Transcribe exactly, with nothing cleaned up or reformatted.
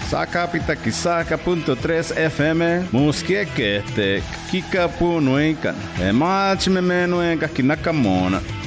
Sakapita kisaka punto tres F M. Muskieke te kika punuikan. E machime menuenka kinakamona.